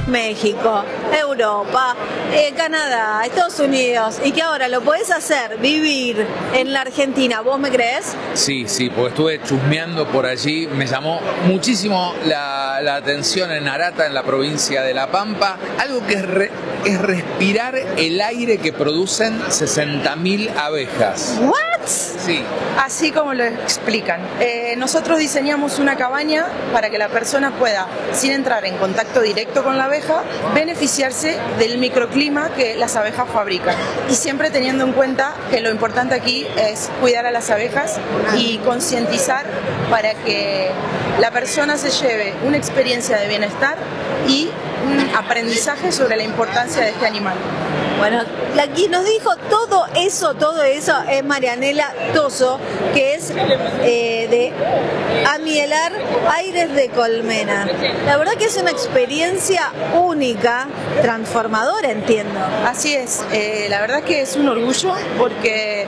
México, Europa, Canadá, Estados Unidos, y que ahora lo podés hacer, vivir en la Argentina, ¿vos me crees? Sí, porque estuve chusmeando por allí, me llamó muchísimo la atención en Arata, en la provincia de La Pampa, algo que es respirar el aire que producen 60.000 abejas. ¿What? Sí. Así como lo explican. Nosotros diseñamos una cabaña para que la persona pueda, sin entrar en contacto directo con la abeja, beneficiarse del microclima que las abejas fabrican. Y siempre teniendo en cuenta que lo importante aquí es cuidar a las abejas y concientizar para que la persona se lleve una experiencia de bienestar y un aprendizaje sobre la importancia de este animal. Bueno, la que nos dijo todo eso es Marianela Toso, que es de Amielar Aires de Colmena. La verdad que es una experiencia única, transformadora, entiendo. Así es, la verdad que es un orgullo porque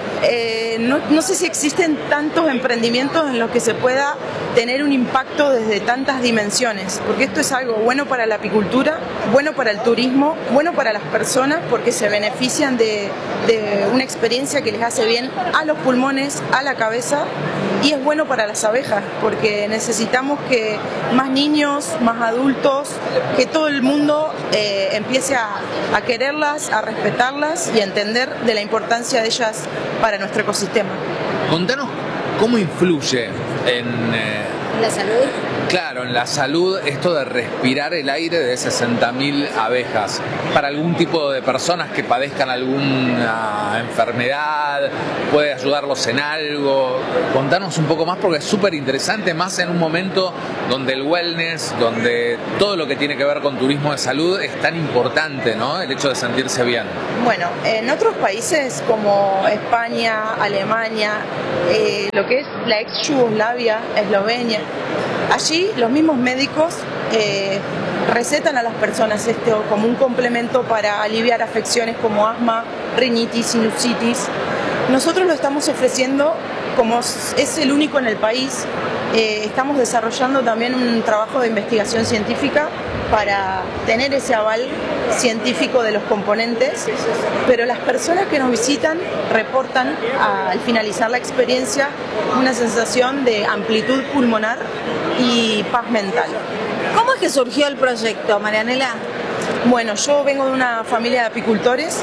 no sé si existen tantos emprendimientos en los que se pueda tener un impacto desde tantas dimensiones, porque esto es algo bueno para la apicultura, bueno para el turismo, bueno para las personas porque se benefician de una experiencia que les hace bien a los pulmones, a la cabeza, y es bueno para las abejas porque necesitamos que más niños, más adultos, que todo el mundo empiece a quererlas, a respetarlas y a entender de la importancia de ellas para nuestro ecosistema. Contanos cómo influye en ¿La salud? Claro, en la salud, esto de respirar el aire de 60.000 abejas. Para algún tipo de personas que padezcan alguna enfermedad, puede ayudarlos en algo. Contanos un poco más porque es súper interesante, más en un momento donde el wellness, donde todo lo que tiene que ver con turismo de salud es tan importante, ¿no? El hecho de sentirse bien. Bueno, en otros países como España, Alemania, lo que es la ex Yugoslavia, Eslovenia, allí los mismos médicos recetan a las personas esto como un complemento para aliviar afecciones como asma, rinitis, sinusitis. Nosotros lo estamos ofreciendo como es el único en el país. Estamos desarrollando también un trabajo de investigación científica para tener ese aval científico de los componentes, pero las personas que nos visitan reportan al finalizar la experiencia una sensación de amplitud pulmonar y paz mental. ¿Cómo es que surgió el proyecto, Marianela? Bueno, yo vengo de una familia de apicultores.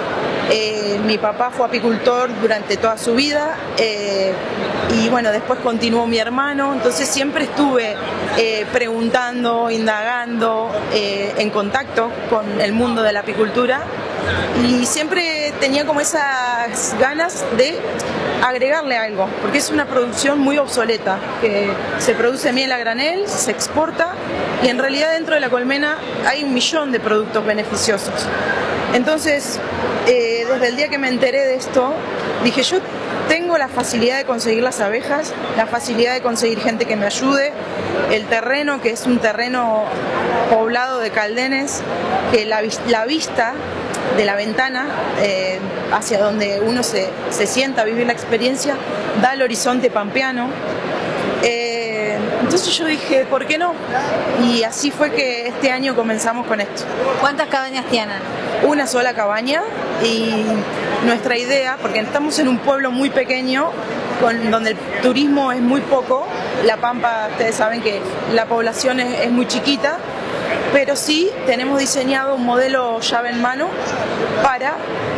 Mi papá fue apicultor durante toda su vida y bueno, después continuó mi hermano, entonces siempre estuve preguntando, indagando, en contacto con el mundo de la apicultura y siempre tenía como esas ganas de agregarle algo, porque es una producción muy obsoleta, que se produce miel a granel, se exporta y en realidad dentro de la colmena hay 1 millón de productos beneficiosos. Entonces, desde el día que me enteré de esto, dije yo tengo la facilidad de conseguir las abejas, la facilidad de conseguir gente que me ayude, el terreno, que es un terreno poblado de caldenes, que la vista de la ventana hacia donde uno se sienta a vivir la experiencia, da al horizonte pampeano. Entonces yo dije, ¿por qué no? Y así fue que este año comenzamos con esto. ¿Cuántas cabañas tienen? Una sola cabaña y nuestra idea, porque estamos en un pueblo muy pequeño, donde el turismo es muy poco, La Pampa, ustedes saben que la población es muy chiquita, pero sí tenemos diseñado un modelo llave en mano para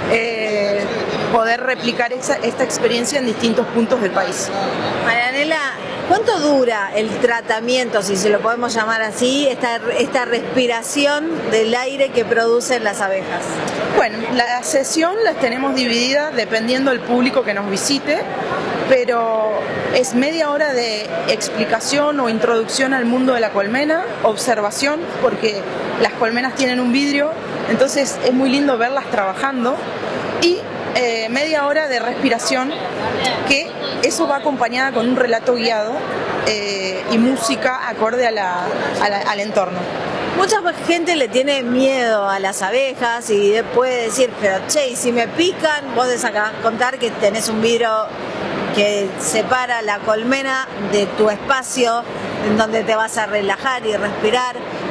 poder replicar esta experiencia en distintos puntos del país. Marianela, ¿cuánto dura el tratamiento, si se lo podemos llamar así, esta respiración del aire que producen las abejas? Bueno, la sesión las tenemos divididas dependiendo del público que nos visite, pero es media hora de explicación o introducción al mundo de la colmena, observación, porque las colmenas tienen un vidrio, entonces es muy lindo verlas trabajando, y media hora de respiración, que eso va acompañada con un relato guiado y música acorde al entorno. Mucha gente le tiene miedo a las abejas y puede decir, pero che, y si me pican, vos acabas de contar que tenés un vidrio que separa la colmena de tu espacio en donde te vas a relajar y respirar.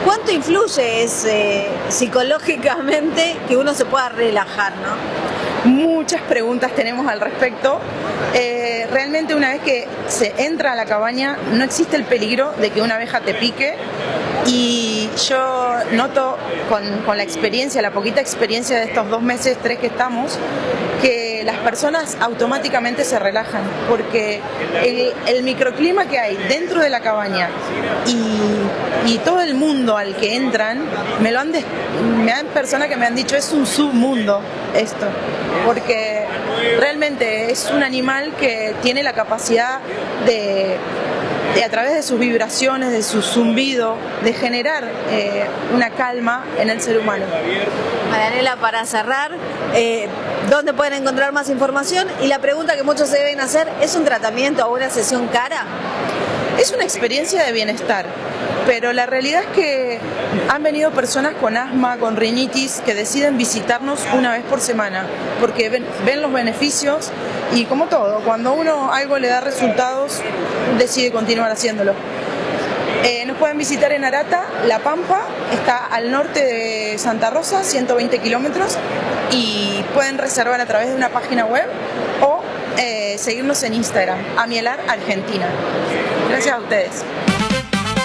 ¿Cuánto influye psicológicamente que uno se pueda relajar, no? Muchas preguntas tenemos al respecto. Realmente una vez que se entra a la cabaña no existe el peligro de que una abeja te pique, y yo noto con la experiencia, la poquita experiencia de estos 2 meses, 3 que estamos, que las personas automáticamente se relajan, porque el microclima que hay dentro de la cabaña y todo el mundo al que entran, me han personas que me han dicho es un submundo esto, porque realmente es un animal que tiene la capacidad de a través de sus vibraciones, de su zumbido, de generar una calma en el ser humano. Marianela, para cerrar, ¿dónde pueden encontrar más información? Y la pregunta que muchos se deben hacer, ¿es un tratamiento o una sesión cara? Es una experiencia de bienestar, pero la realidad es que han venido personas con asma, con rinitis, que deciden visitarnos una vez por semana, porque ven los beneficios, y como todo, cuando uno algo le da resultados, decide continuar haciéndolo. Nos pueden visitar en Arata, La Pampa, está al norte de Santa Rosa, 120 kilómetros, y pueden reservar a través de una página web o seguirnos en Instagram, Amielar Argentina. Gracias a ustedes.